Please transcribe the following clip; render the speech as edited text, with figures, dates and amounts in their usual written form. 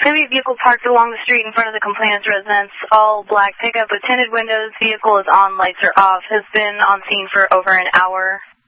Heavy vehicle parked along the street in front of the complainant's residence. All black pickup with tinted windows. Vehicle is on, lights are off. Has been on scene for over an hour.